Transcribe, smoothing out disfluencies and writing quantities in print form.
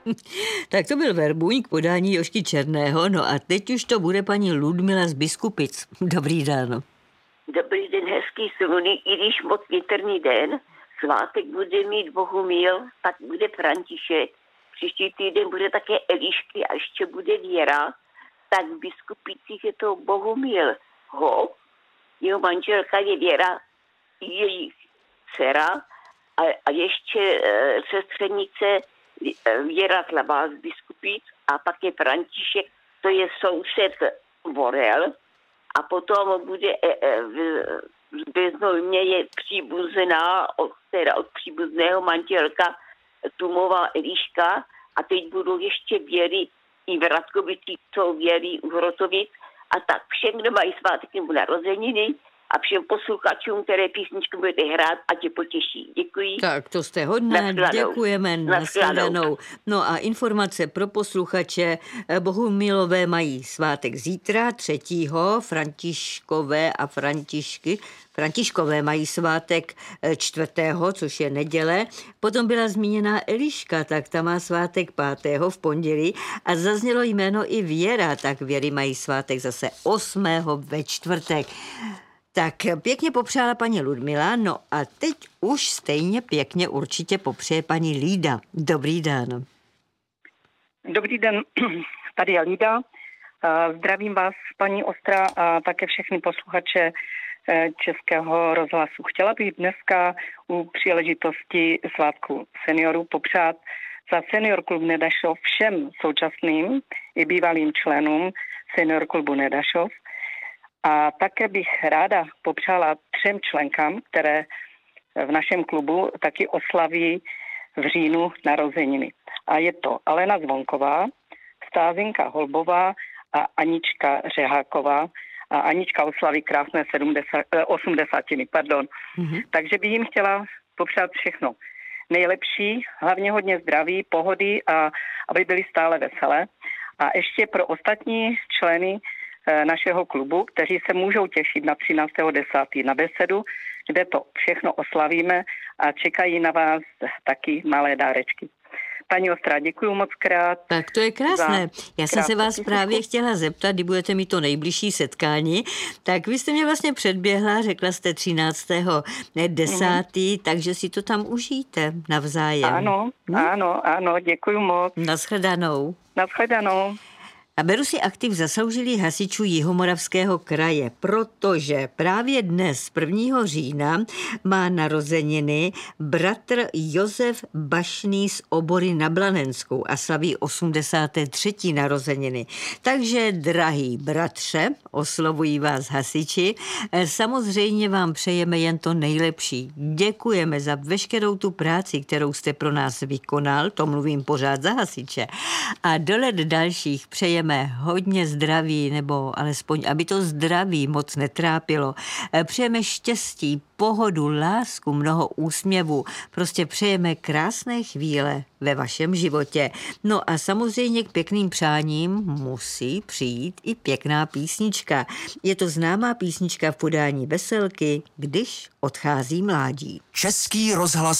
Tak to byl Verbuň k podání Jožky Černého, no a teď už to bude paní Ludmila z Biskupic. Dobrý den. Dobrý den, hezký sluný, i když moc větrný den. Svátek bude mít Bohumil, pak bude František. Příští týden bude také Elišky a ještě bude Věra. Tak v Biskupicích je to Bohumil Hop, jeho manželka je Věra, její dcera a ještě sestřenice Věra Tlabá z Biskupic a pak je František, to je soused Vorel. A potom bude v Beznojmě je příbuzná, od příbuzného manželka Tumová Eliška a teď budou ještě Věry i v Radkovicích, jsou Věry u Hrotovic a tak všem, kdo mají svátek nebo narozeniny a všem posluchačům, které písničky budete hrát, ať tě potěší. Děkuji. Tak to jste hodné, děkujeme, nashledanou. No a informace pro posluchače, Bohumilové mají svátek zítra, 3. Františkové a Františkové mají svátek 4., což je neděle. Potom byla zmíněná Eliška, tak ta má svátek 5. v pondělí a zaznělo jméno i Věra, tak Věry mají svátek zase 8. ve čtvrtek. Tak pěkně popřála paní Ludmila, no a teď už stejně pěkně určitě popřeje paní Lída. Dobrý den. Dobrý den, tady je Lída. Zdravím vás, paní Ostrá, a také všechny posluchače Českého rozhlasu. Chtěla bych dneska u příležitosti svátku seniorů popřát za Senior klub Nedašov všem současným i bývalým členům Senior klubu Nedašov. A také bych ráda popřála 3 členkám, které v našem klubu taky oslaví v říjnu narozeniny. A je to Alena Zvonková, Stázinka Holbová a Anička Řeháková. A Anička oslaví krásné 80. Takže bych jim chtěla popřát všechno nejlepší, hlavně hodně zdraví, pohody a aby byli stále veselé. A ještě pro ostatní členy našeho klubu, kteří se můžou těšit na 13.10. na besedu, kde to všechno oslavíme a čekají na vás taky malé dárečky. Paní Ostrá, děkuji moc krát. Tak to je krásné. Já jsem se vás právě chtěla zeptat, kdy budete mít to nejbližší setkání, tak vy jste mě vlastně předběhla, řekla jste 13.10., takže si to tam užijte navzájem. Ano, děkuji moc. Nashledanou. Nashledanou. A beru si aktiv zasloužilých hasičů Jihomoravského kraje, protože právě dnes, 1. října, má narozeniny bratr Josef Bašný z Obory na Blanenskou a slaví 83. narozeniny. Takže, drahý bratře, oslovují vás hasiči, samozřejmě vám přejeme jen to nejlepší. Děkujeme za veškerou tu práci, kterou jste pro nás vykonal, to mluvím pořád za hasiče. A do let dalších přejeme hodně zdraví, nebo alespoň, aby to zdraví moc netrápilo. Přejeme štěstí, pohodu, lásku, mnoho úsměvů. Prostě přejeme krásné chvíle ve vašem životě. No a samozřejmě k pěkným přáním musí přijít i pěkná písnička. Je to známá písnička v podání Veselky, Když odchází mládí. Český rozhlas